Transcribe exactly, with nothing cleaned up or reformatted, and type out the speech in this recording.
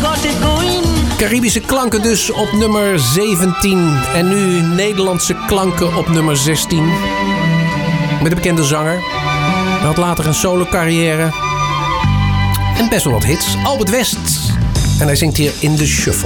Caribische klanken dus op nummer zeventien. En nu Nederlandse klanken op nummer zestien. Met een bekende zanger. Hij had later een solo carrière. En best wel wat hits. Albert West. En hij zingt hier In The Shuffle.